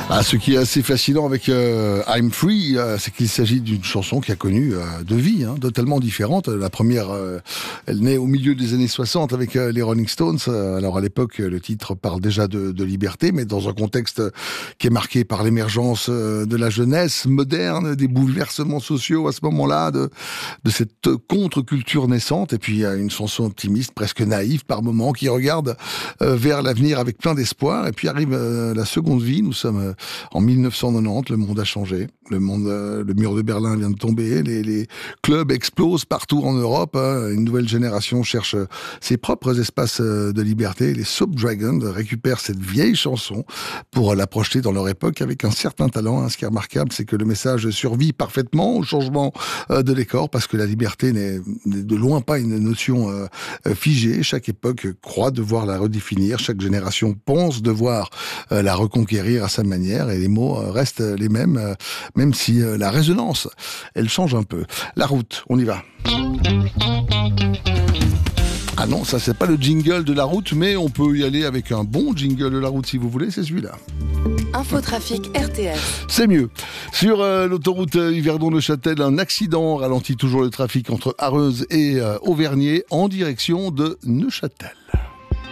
Ah, ce qui est assez fascinant avec I'm Free, c'est qu'il s'agit d'une chanson qui a connu deux vies, totalement différentes. La première, elle naît au milieu des années 60 avec les Rolling Stones. Alors à l'époque, le titre parle déjà de liberté, mais dans un contexte qui est marqué par l'émergence de la jeunesse moderne, des bouleversements sociaux à ce moment-là, de cette contre-culture naissante, et puis une chanson optimiste, presque naïve par moments, qui regarde vers l'avenir avec plein d'espoir. Et puis arrive la seconde vie. Nous sommes en 1990, le monde a changé. Le mur de Berlin vient de tomber. Les clubs explosent partout en Europe. Une nouvelle génération cherche ses propres espaces de liberté. Les Soap Dragons récupèrent cette vieille chanson pour la projeter dans leur époque avec un certain talent. Ce qui est remarquable, c'est que le message survit parfaitement au changement de décor, parce que la liberté n'est de loin pas une notion figée. Chaque époque croit devoir la redéfinir. Chaque génération pense devoir la reconquérir à sa manière, et les mots restent les mêmes, même si la résonance, elle change un peu. La route, on y va. Ah non, ça c'est pas le jingle de la route, mais on peut y aller avec un bon jingle de la route si vous voulez, c'est celui-là. Infotrafic RTS. C'est mieux. Sur l'autoroute Yverdon-Neuchâtel, un accident ralentit toujours le trafic entre Arreuse et Auvergnat en direction de Neuchâtel.